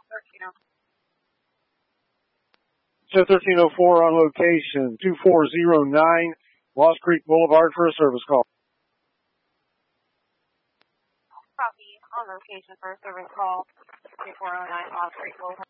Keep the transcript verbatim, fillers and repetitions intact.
So thirteen oh four on location, two four zero nine Lost Creek Boulevard for a service call. Copy, on location for a service call, two four zero nine Lost Creek Boulevard.